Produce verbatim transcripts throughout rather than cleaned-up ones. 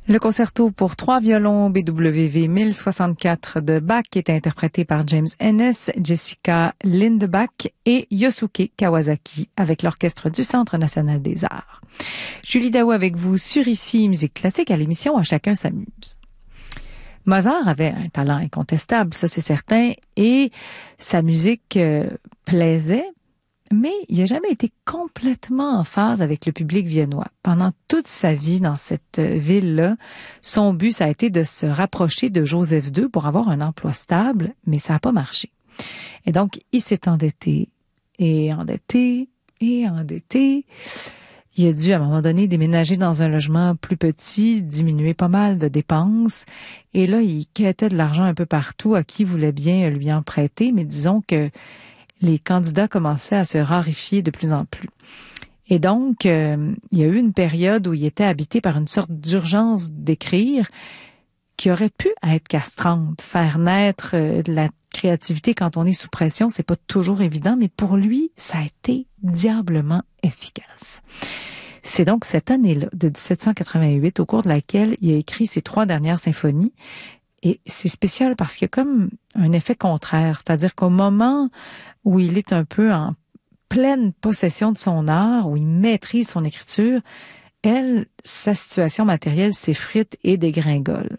Le concerto pour trois violons B W V mille soixante-quatre de Bach est interprété par James Ennis, Jessica Lindebach et Yosuke Kawasaki avec l'Orchestre du Centre national des arts. Julie Daou avec vous sur Ici Musique classique à l'émission À chacun s'amuse. Mozart avait un talent incontestable, ça c'est certain, et sa musique euh, plaisait, mais il n'a jamais été complètement en phase avec le public viennois. Pendant toute sa vie dans cette ville-là, son but, ça a été de se rapprocher de Joseph deux pour avoir un emploi stable, mais ça n'a pas marché. Et donc, il s'est endetté, et endetté, et endetté. Il a dû, à un moment donné, déménager dans un logement plus petit, diminuer pas mal de dépenses. Et là, il quêtait de l'argent un peu partout à qui voulait bien lui en prêter, mais disons que les candidats commençaient à se raréfier de plus en plus. Et donc, euh, il y a eu une période où il était habité par une sorte d'urgence d'écrire qui aurait pu être castrante. Faire naître euh, de la créativité quand on est sous pression, c'est pas toujours évident, mais pour lui, ça a été diablement efficace. C'est donc cette année-là, de dix-sept cent quatre-vingt-huit, au cours de laquelle il a écrit ses trois dernières symphonies. Et c'est spécial parce qu'il y a comme un effet contraire, c'est-à-dire qu'au moment où il est un peu en pleine possession de son art, où il maîtrise son écriture, elle, sa situation matérielle s'effrite et dégringole.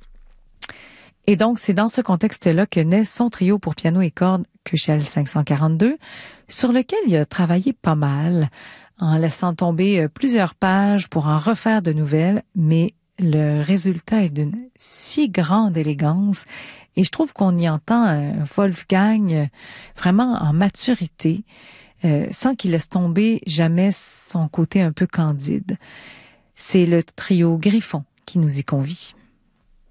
Et donc, c'est dans ce contexte-là que naît son trio pour piano et cordes Köchel cinq cent quarante-deux, sur lequel il a travaillé pas mal, en laissant tomber plusieurs pages pour en refaire de nouvelles, mais le résultat est d'une si grande élégance et je trouve qu'on y entend un Wolfgang vraiment en maturité, euh, sans qu'il laisse tomber jamais son côté un peu candide. C'est le trio Griffon qui nous y convie.